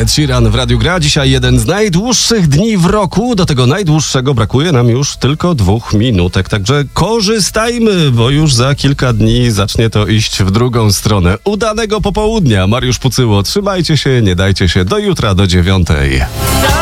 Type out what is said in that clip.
Ed Sheeran w Radiu Gra. Dzisiaj jeden z najdłuższych dni w roku. Do tego najdłuższego brakuje nam już tylko 2 minutek. Także korzystajmy, bo już za kilka dni zacznie to iść w drugą stronę. Udanego popołudnia. Mariusz Pucyło. Trzymajcie się, nie dajcie się. Do jutra, do 9:00.